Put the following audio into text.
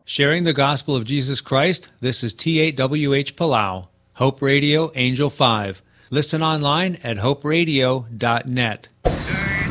Sharing the gospel of Jesus Christ, this is T8WH Palau, Hope Radio, Angel 5. Listen online at hoperadio.net.